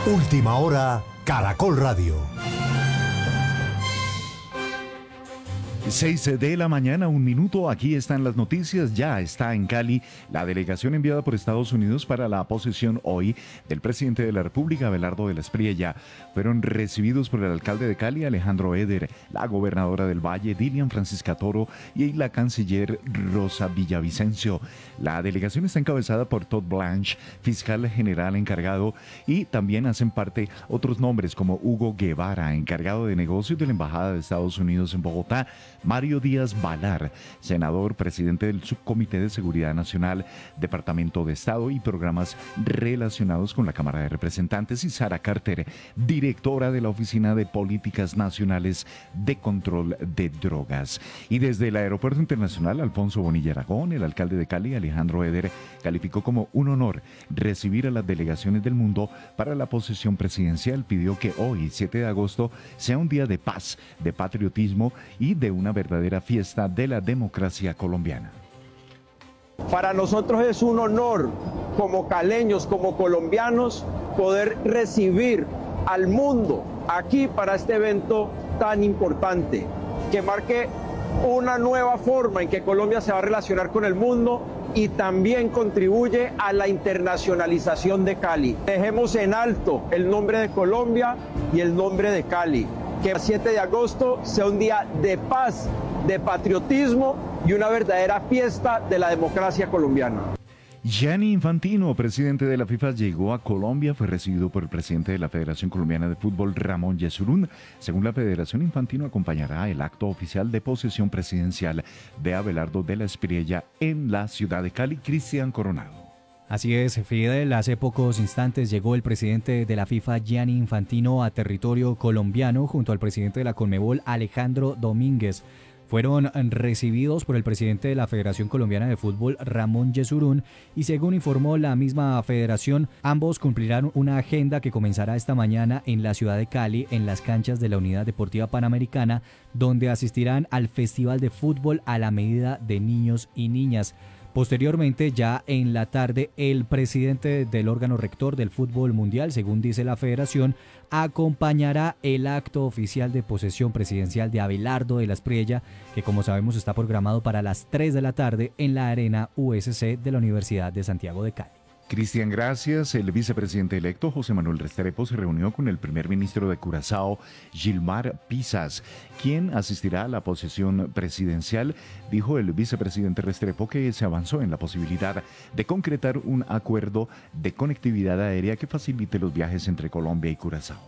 Última hora, Caracol Radio. 6 de la mañana, 1 minuto, aquí están las noticias. Ya está en Cali la delegación enviada por Estados Unidos para la posesión hoy del presidente de la República, Abelardo de la Espriella. Fueron recibidos por el alcalde de Cali, Alejandro Eder, la gobernadora del Valle, Dilian Francisca Toro, y la canciller Rosa Villavicencio. La delegación está encabezada por Todd Blanche, fiscal general encargado, y también hacen parte otros nombres como Hugo Guevara, encargado de negocios de la Embajada de Estados Unidos en Bogotá, Mario Díaz Balar, senador, presidente del Subcomité de Seguridad Nacional, Departamento de Estado y programas relacionados con la Cámara de Representantes, y Sara Carter, directora de la Oficina de Políticas Nacionales de Control de Drogas. Y desde el Aeropuerto Internacional Alfonso Bonilla Aragón, el alcalde de Cali, Alejandro Eder, calificó como un honor recibir a las delegaciones del mundo para la posesión presidencial. Pidió que hoy, 7 de agosto, sea un día de paz, de patriotismo y de una verdadera fiesta de la democracia colombiana. Para nosotros es un honor, como caleños, como colombianos, poder recibir al mundo aquí para este evento tan importante, que marque una nueva forma en que Colombia se va a relacionar con el mundo y también contribuye a la internacionalización de Cali. Dejemos en alto el nombre de Colombia y el nombre de Cali. Que el 7 de agosto sea un día de paz, de patriotismo y una verdadera fiesta de la democracia colombiana. Gianni Infantino, presidente de la FIFA, llegó a Colombia. Fue recibido por el presidente de la Federación Colombiana de Fútbol, Ramón Yesurún. Según la Federación, Infantino acompañará el acto oficial de posesión presidencial de Abelardo de la Espriella en la ciudad de Cali. Cristian Coronado. Así es, Fidel, hace pocos instantes llegó el presidente de la FIFA, Gianni Infantino, a territorio colombiano junto al presidente de la Conmebol, Alejandro Domínguez. Fueron recibidos por el presidente de la Federación Colombiana de Fútbol, Ramón Yesurún, y según informó la misma federación, ambos cumplirán una agenda que comenzará esta mañana en la ciudad de Cali, en las canchas de la Unidad Deportiva Panamericana, donde asistirán al Festival de Fútbol a la medida de niños y niñas. Posteriormente, ya en la tarde, el presidente del órgano rector del fútbol mundial, según dice la federación, acompañará el acto oficial de posesión presidencial de Abelardo de la Espriella, que como sabemos está programado para las 3 de la tarde en la Arena USC de la Universidad de Santiago de Cali. Cristian, gracias. El vicepresidente electo, José Manuel Restrepo, se reunió con el primer ministro de Curazao, Gilmar Pisas, quien asistirá a la posesión presidencial. Dijo el vicepresidente Restrepo que se avanzó en la posibilidad de concretar un acuerdo de conectividad aérea que facilite los viajes entre Colombia y Curazao.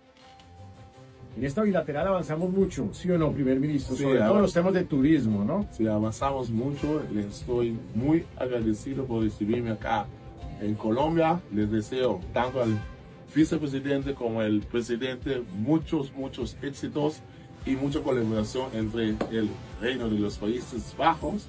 En esta bilateral avanzamos mucho, ¿sí o no, primer ministro? Sí, sobre todo los temas de turismo, ¿no? Sí, avanzamos mucho. Les estoy muy agradecido por recibirme acá en Colombia. Les deseo tanto al vicepresidente como al presidente muchos éxitos y mucha colaboración entre el Reino de los Países Bajos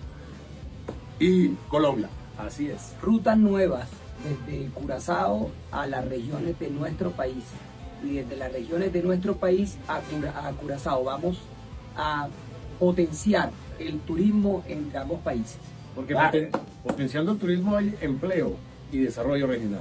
y Colombia. Así es. Rutas nuevas desde Curazao a las regiones de nuestro país y desde las regiones de nuestro país a Curazao. Vamos a potenciar el turismo entre ambos países. Porque potenciando el turismo hay empleo y desarrollo regional.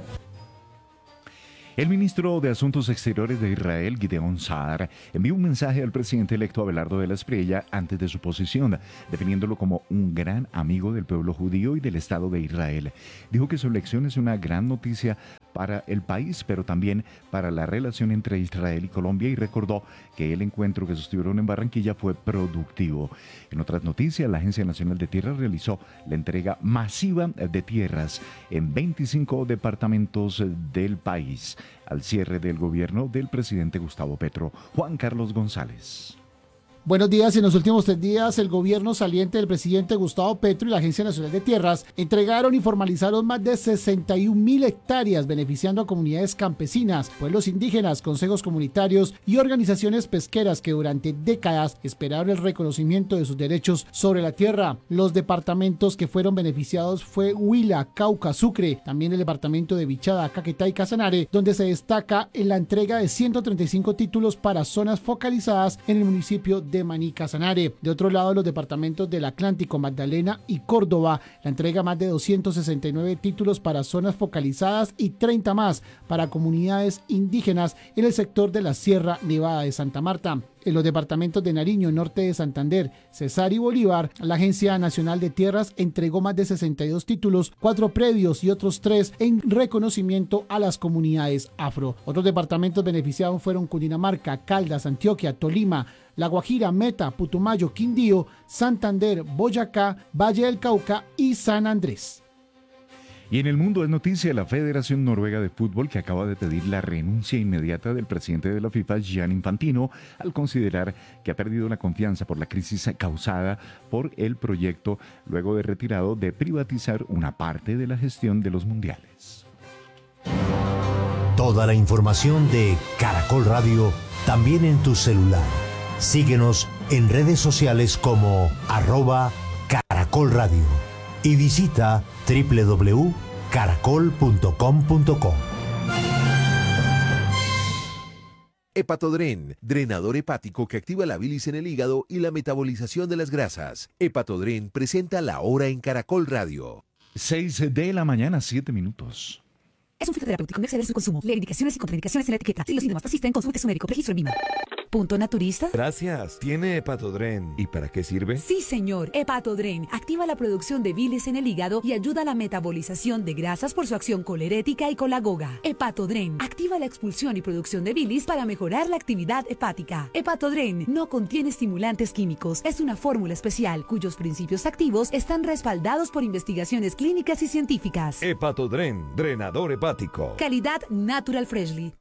El ministro de Asuntos Exteriores de Israel, Gideon Saar, envió un mensaje al presidente electo Abelardo de la Espriella antes de su posesión, definiéndolo como un gran amigo del pueblo judío y del Estado de Israel. Dijo que su elección es una gran noticia para el país, pero también para la relación entre Israel y Colombia, y recordó que el encuentro que sostuvieron en Barranquilla fue productivo. En otras noticias, la Agencia Nacional de Tierras realizó la entrega masiva de tierras en 25 departamentos del país, al cierre del gobierno del presidente Gustavo Petro. Juan Carlos González. Buenos días. En los últimos 3 días, el gobierno saliente del presidente Gustavo Petro y la Agencia Nacional de Tierras entregaron y formalizaron más de 61.000 hectáreas, beneficiando a comunidades campesinas, pueblos indígenas, consejos comunitarios y organizaciones pesqueras que durante décadas esperaron el reconocimiento de sus derechos sobre la tierra. Los departamentos que fueron beneficiados fue Huila, Cauca, Sucre, también el departamento de Vichada, Caquetá y Casanare, donde se destaca en la entrega de 135 títulos para zonas focalizadas en el municipio de Maní Casanare. De otro lado, los departamentos del Atlántico, Magdalena y Córdoba, la entrega más de 269 títulos para zonas focalizadas y 30 más para comunidades indígenas en el sector de la Sierra Nevada de Santa Marta. En los departamentos de Nariño, Norte de Santander, Cesar y Bolívar, la Agencia Nacional de Tierras entregó más de 62 títulos, 4 predios y otros 3 en reconocimiento a las comunidades afro. Otros departamentos beneficiados fueron Cundinamarca, Caldas, Antioquia, Tolima, La Guajira, Meta, Putumayo, Quindío, Santander, Boyacá, Valle del Cauca y San Andrés. Y en el mundo es noticia la Federación Noruega de Fútbol, que acaba de pedir la renuncia inmediata del presidente de la FIFA, Gianni Infantino, al considerar que ha perdido la confianza por la crisis causada por el proyecto, luego de retirado, de privatizar una parte de la gestión de los mundiales. Toda la información de Caracol Radio también en tu celular. Síguenos en redes sociales como @Caracol Radio y visita www.caracol.com.co. Hepatodren, drenador hepático que activa la bilis en el hígado y la metabolización de las grasas. Hepatodren presenta La Hora en Caracol Radio. 6 de la mañana, 7 minutos. Es un fitoterapéutico, no exceder su consumo. Lee indicaciones y contraindicaciones en la etiqueta. Si los síntomas persisten, consulte su médico. Registro en Lima. ¿Punto naturista? Gracias. ¿Tiene Hepatodren? ¿Y para qué sirve? Sí, señor. Hepatodren activa la producción de bilis en el hígado y ayuda a la metabolización de grasas por su acción colerética y colagoga. Hepatodren activa la expulsión y producción de bilis para mejorar la actividad hepática. Hepatodren no contiene estimulantes químicos. Es una fórmula especial cuyos principios activos están respaldados por investigaciones clínicas y científicas. Hepatodren, drenador hepático. Calidad Natural Freshly.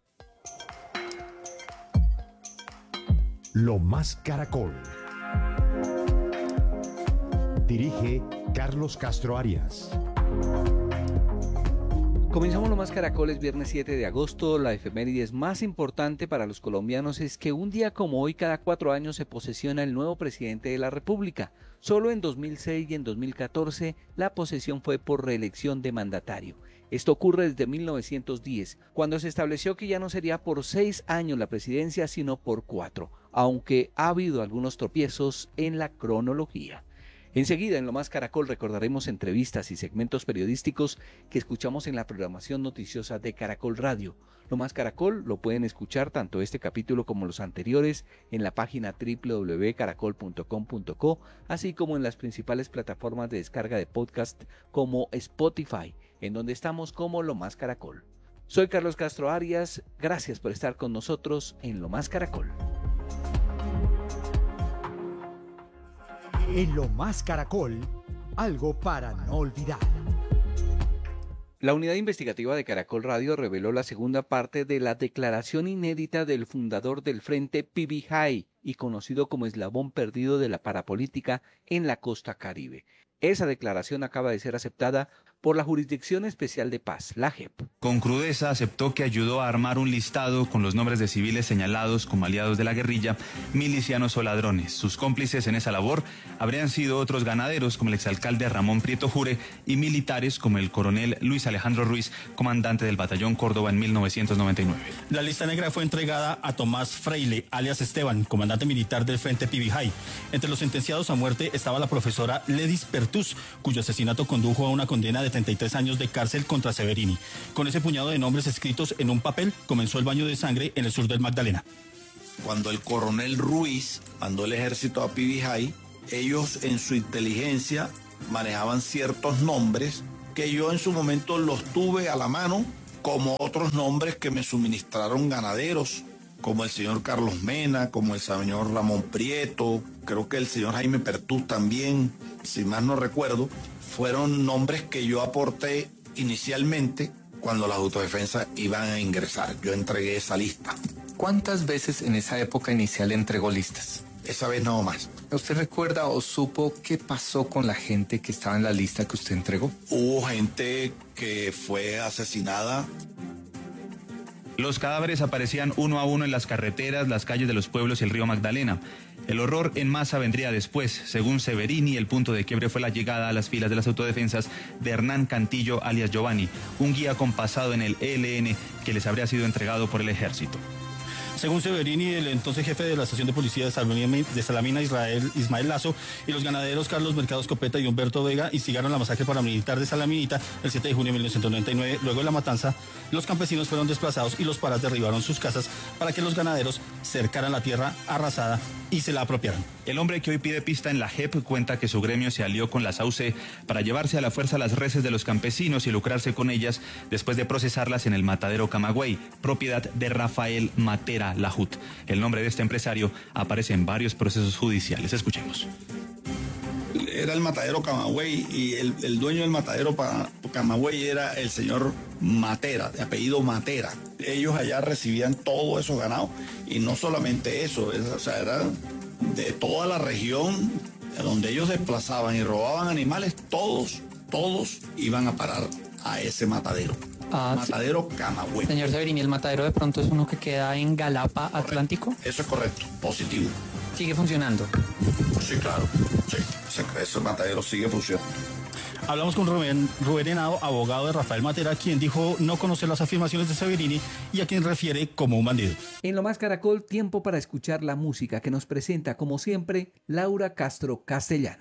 Lo Más Caracol. Dirige Carlos Castro Arias. Comenzamos Lo Más Caracol, es viernes 7 de agosto. La efemérides más importante para los colombianos es que un día como hoy, cada 4 años, se posesiona el nuevo presidente de la República. Solo en 2006 y en 2014 la posesión fue por reelección de mandatario. Esto ocurre desde 1910, cuando se estableció que ya no sería por 6 años la presidencia, sino por 4, aunque ha habido algunos tropiezos en la cronología. Enseguida, en Lo Más Caracol, recordaremos entrevistas y segmentos periodísticos que escuchamos en la programación noticiosa de Caracol Radio. Lo Más Caracol lo pueden escuchar tanto este capítulo como los anteriores en la página www.caracol.com.co, así como en las principales plataformas de descarga de podcast como Spotify, en donde estamos como Lo Más Caracol. Soy Carlos Castro Arias, gracias por estar con nosotros en Lo Más Caracol. En Lo Más Caracol, algo para no olvidar. La unidad investigativa de Caracol Radio reveló la segunda parte de la declaración inédita del fundador del Frente PBJ y conocido como eslabón perdido de la parapolítica en la costa caribe. Esa declaración acaba de ser aceptada por la Jurisdicción Especial de Paz, la JEP. Con crudeza aceptó que ayudó a armar un listado con los nombres de civiles señalados como aliados de la guerrilla, milicianos o ladrones. Sus cómplices en esa labor habrían sido otros ganaderos como el exalcalde Ramón Prieto Jure y militares como el coronel Luis Alejandro Ruiz, comandante del Batallón Córdoba en 1999. La lista negra fue entregada a Tomás Freile, alias Esteban, comandante militar del Frente PBJ. Entre los sentenciados a muerte estaba la profesora Ledis Pertus, cuyo asesinato condujo a una condena de 33 años de cárcel contra Severini. Con ese puñado de nombres escritos en un papel, comenzó el baño de sangre en el sur del Magdalena. Cuando el coronel Ruiz mandó el ejército a PBJ, ellos en su inteligencia manejaban ciertos nombres que yo en su momento los tuve a la mano, como otros nombres que me suministraron ganaderos, como el señor Carlos Mena, como el señor Ramón Prieto, creo que el señor Jaime Pertús también, si más no recuerdo. Fueron nombres que yo aporté inicialmente cuando las autodefensas iban a ingresar. Yo entregué esa lista. ¿Cuántas veces en esa época inicial entregó listas? Esa vez no más. ¿Usted recuerda o supo qué pasó con la gente que estaba en la lista que usted entregó? Hubo gente que fue asesinada. Los cadáveres aparecían uno a uno en las carreteras, las calles de los pueblos y el río Magdalena. El horror en masa vendría después. Según Severini, el punto de quiebre fue la llegada a las filas de las autodefensas de Hernán Cantillo, alias Giovanni, un guía con pasado en el ELN que les habría sido entregado por el ejército. Según Severini, el entonces jefe de la estación de policía de Salamina, Ismael Lazo, y los ganaderos Carlos Mercado Escopeta y Humberto Vega instigaron la masacre paramilitar de Salaminita el 7 de junio de 1999. Luego de la matanza, los campesinos fueron desplazados y los paras derribaron sus casas para que los ganaderos cercaran la tierra arrasada y se la apropiaran. El hombre que hoy pide pista en la JEP cuenta que su gremio se alió con la SAUCE para llevarse a la fuerza las reses de los campesinos y lucrarse con ellas después de procesarlas en el matadero Camagüey, propiedad de Rafael Matera Lajut. El nombre de este empresario aparece en varios procesos judiciales. Escuchemos. Era el matadero Camagüey y el dueño del matadero Camagüey era el señor Matera, de apellido Matera. Ellos allá recibían todos esos ganados y no solamente eso, era de toda la región donde ellos desplazaban y robaban animales, todos iban a parar a ese matadero. Matadero Camagüey. Señor Severini, ¿el matadero de pronto es uno que queda en Galapa, correcto. Atlántico? Eso es correcto, positivo. ¿Sigue funcionando? Sí, claro. Sí, ese matadero sigue funcionando. Hablamos con Rubén Henao, abogado de Rafael Matera, quien dijo no conocer las afirmaciones de Severini y a quien refiere como un bandido. En Lo Más Caracol, tiempo para escuchar la música que nos presenta, como siempre, Laura Castro Castellano.